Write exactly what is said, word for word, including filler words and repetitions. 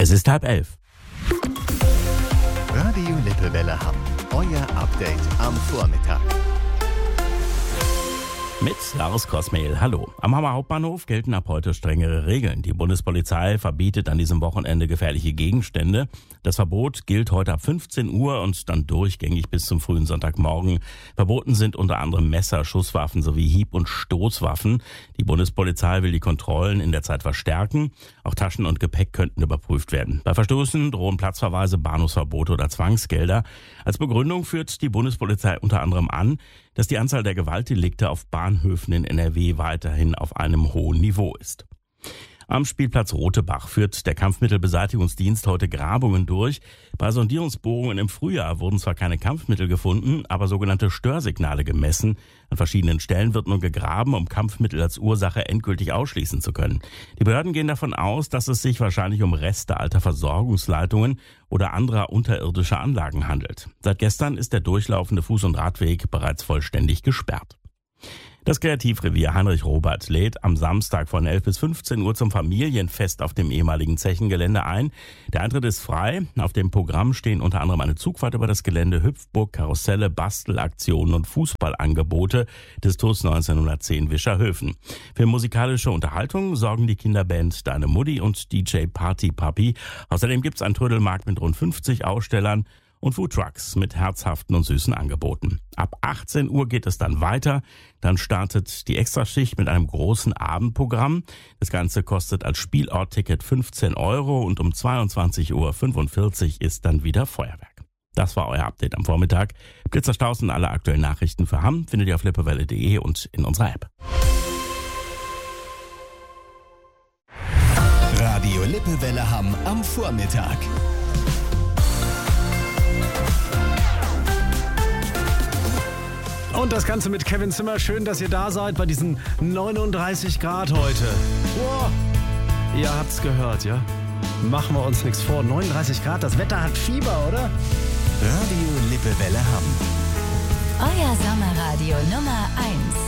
Es ist halb elf. Radio Lippewelle Hamm. Euer Update am Vormittag. Mit Lars Kosmehl, hallo. Am Hammer Hauptbahnhof gelten ab heute strengere Regeln. Die Bundespolizei verbietet an diesem Wochenende gefährliche Gegenstände. Das Verbot gilt heute ab fünfzehn Uhr und dann durchgängig bis zum frühen Sonntagmorgen. Verboten sind unter anderem Messer, Schusswaffen sowie Hieb- und Stoßwaffen. Die Bundespolizei will die Kontrollen in der Zeit verstärken. Auch Taschen und Gepäck könnten überprüft werden. Bei Verstößen drohen Platzverweise, Bahnhofsverbote oder Zwangsgelder. Als Begründung führt die Bundespolizei unter anderem an, dass die Anzahl der Gewaltdelikte auf Bahnhöfen in N R W weiterhin auf einem hohen Niveau ist. Am Spielplatz Rotebach führt der Kampfmittelbeseitigungsdienst heute Grabungen durch. Bei Sondierungsbohrungen im Frühjahr wurden zwar keine Kampfmittel gefunden, aber sogenannte Störsignale gemessen. An verschiedenen Stellen wird nun gegraben, um Kampfmittel als Ursache endgültig ausschließen zu können. Die Behörden gehen davon aus, dass es sich wahrscheinlich um Reste alter Versorgungsleitungen oder anderer unterirdischer Anlagen handelt. Seit gestern ist der durchlaufende Fuß- und Radweg bereits vollständig gesperrt. Das Kreativrevier Heinrich Robert lädt am Samstag von elf bis fünfzehn Uhr zum Familienfest auf dem ehemaligen Zechengelände ein. Der Eintritt ist frei. Auf dem Programm stehen unter anderem eine Zugfahrt über das Gelände, Hüpfburg, Karusselle, Bastelaktionen und Fußballangebote des T U S neunzehnhundertzehn Wischerhöfen. Für musikalische Unterhaltung sorgen die Kinderband Deine Mutti und D J Party Papi. Außerdem gibt's einen Trödelmarkt mit rund fünfzig Ausstellern und Foodtrucks mit herzhaften und süßen Angeboten. Ab achtzehn Uhr geht es dann weiter. Dann startet die Extraschicht mit einem großen Abendprogramm. Das Ganze kostet als Spielortticket fünfzehn Euro und um zweiundzwanzig Uhr fünfundvierzig ist dann wieder Feuerwerk. Das war euer Update am Vormittag. Blitzerstaus und alle aktuellen Nachrichten für Hamm findet ihr auf lippewelle punkt de und in unserer App. Radio Lippewelle Hamm am Vormittag. Und das Ganze mit Kevin Zimmer. Schön, dass ihr da seid bei diesen neununddreißig Grad heute. Wow. Ihr habt's gehört, ja? Machen wir uns nichts vor. neununddreißig Grad, das Wetter hat Fieber, oder? Radio Lippewelle Hamm. Euer Sommerradio Nummer eins.